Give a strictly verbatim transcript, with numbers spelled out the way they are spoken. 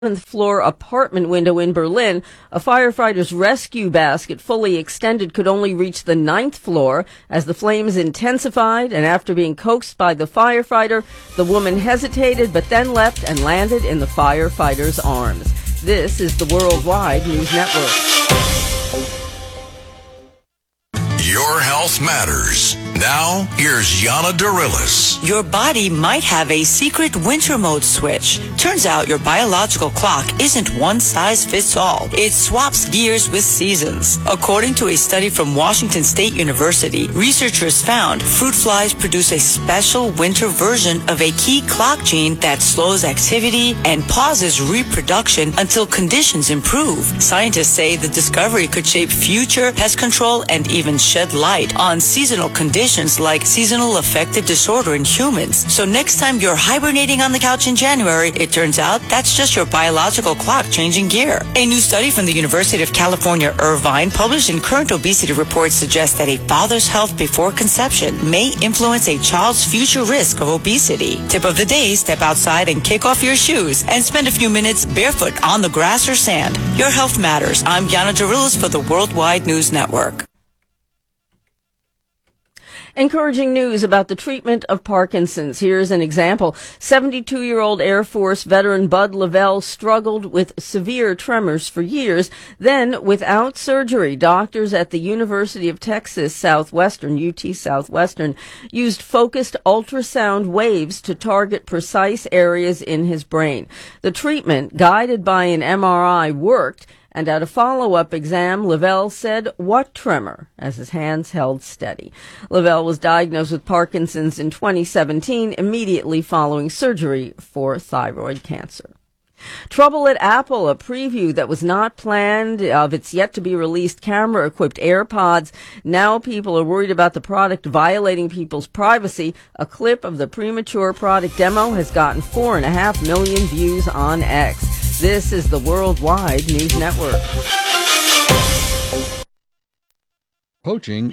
seventh floor apartment window in Berlin. A firefighter's rescue basket, fully extended, could only reach the ninth floor as the flames intensified, and after being coaxed by the firefighter, the woman hesitated but then leapt and landed in the firefighter's arms. This is the Worldwide News Network. Your health matters. Now, here's Yana Darilis. Your body might have a secret winter mode switch. Turns out your biological clock isn't one size fits all. It swaps gears with seasons. According to a study from Washington State University, researchers found fruit flies produce a special winter version of a key clock gene that slows activity and pauses reproduction until conditions improve. Scientists say the discovery could shape future pest control and even shed light on seasonal conditions like seasonal affective disorder in humans. So next time you're hibernating on the couch in January, it turns out that's just your biological clock changing gear. A new study from the University of California, Irvine, published in Current Obesity Report, suggests that a father's health before conception may influence a child's future risk of obesity. Tip of the day, step outside and kick off your shoes and spend a few minutes barefoot on the grass or sand. Your health matters. I'm Yana Darilis for the Worldwide News Network. Encouraging news about the treatment of Parkinson's. Here's an example. seventy-two-year-old Air Force veteran Bud Lavelle struggled with severe tremors for years. Then, without surgery, doctors at the University of Texas Southwestern, U T Southwestern, used focused ultrasound waves to target precise areas in his brain. The treatment, guided by an M R I, worked. And at a follow-up exam, Lavelle said, "What tremor?" as his hands held steady. Lavelle was diagnosed with Parkinson's in twenty seventeen, immediately following surgery for thyroid cancer. Trouble at Apple, a preview that was not planned of its yet-to-be-released camera-equipped AirPods. Now people are worried about the product violating people's privacy. A clip of the premature product demo has gotten four and a half million views on X. This is the Worldwide News Network. Poaching